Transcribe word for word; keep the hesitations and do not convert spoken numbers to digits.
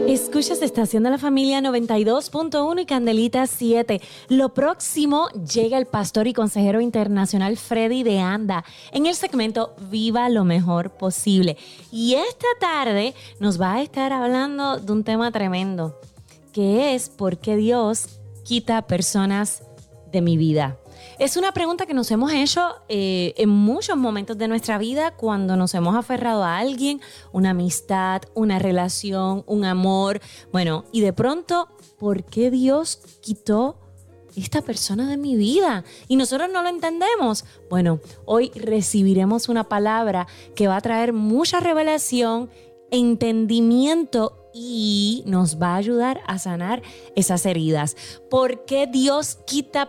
Escuchas Estación de la Familia noventa y dos punto uno y Candelita siete. Lo próximo llega el pastor y consejero internacional Freddy de Anda en el segmento Viva lo Mejor Posible. Y esta tarde nos va a estar hablando de un tema tremendo, que es ¿por qué Dios quita personas de mi vida? Es una pregunta que nos hemos hecho eh, en muchos momentos de nuestra vida cuando nos hemos aferrado a alguien, una amistad, una relación, un amor. Bueno, y de pronto, ¿por qué Dios quitó esta persona de mi vida? Y nosotros no lo entendemos. Bueno, hoy recibiremos una palabra que va a traer mucha revelación, entendimiento y nos va a ayudar a sanar esas heridas. ¿Por qué Dios quita